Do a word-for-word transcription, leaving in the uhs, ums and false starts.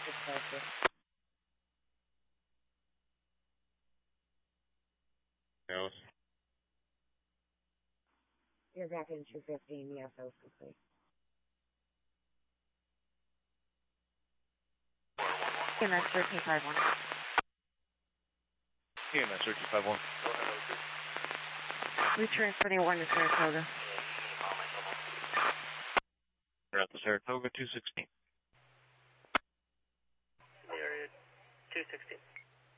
departure. Yes. You're back in two fifteen, yes, that was complete. T M S thirteen five one. T M S thirteen five one. Return twenty-one to Saratoga. We're at the Saratoga two sixteen. Area two sixteen.